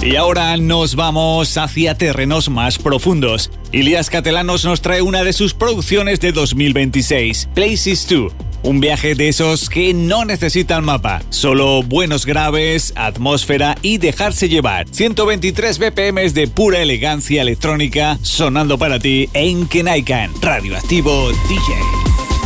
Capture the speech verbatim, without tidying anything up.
Y ahora nos vamos hacia terrenos más profundos. Ilías Catelanos nos trae una de sus producciones de dos mil veintiséis, Places dos. Un viaje de esos que no necesitan mapa, solo buenos graves, atmósfera y dejarse llevar. ciento veintitrés B P Ms de pura elegancia electrónica sonando para ti en Kenaikan. Radioactivo D J.